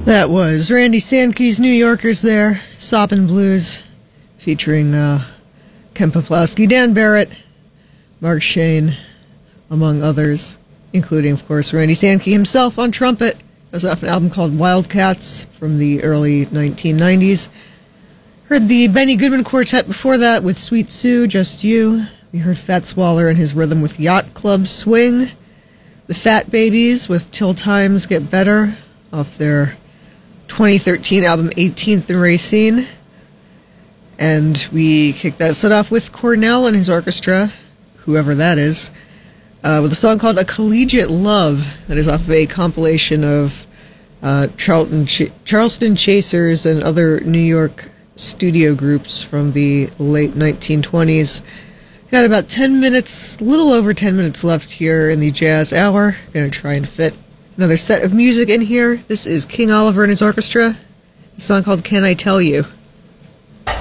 That was Randy Sankey's New Yorkers there, Soppin' Blues, featuring Ken Poplowski, Dan Barrett, Mark Shane, among others, including, of course, Randy Sankey himself on trumpet. It was off an album called Wildcats from the early 1990s. Heard the Benny Goodman Quartet before that with Sweet Sue, Just You. We heard Fats Waller and his rhythm with Yacht Club Swing. The Fat Babies with Till Times Get Better off their 2013 album 18th and Racine. And we kicked that set off with Cornell and his orchestra, whoever that is, with a song called A Collegiate Love that is off of a compilation of Charleston Chasers and other New York studio groups from the late 1920s. Got about 10 minutes, a little over 10 minutes left here in the Jazz Hour. Gonna try and fit another set of music in here. This is King Oliver and his orchestra. A song called Can I Tell You?